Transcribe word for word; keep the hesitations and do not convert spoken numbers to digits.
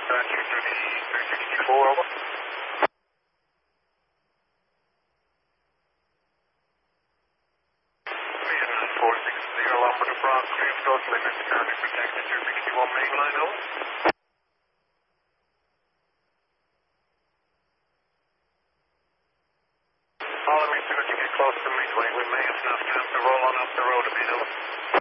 three sixty-four, over. Vietnam four six zero, Lambert to France, clear coast limit, traffic protected, two sixty-one main line, over. Follow me, soon as you get close to Midway, we may have enough time to roll on up the road a bit, over.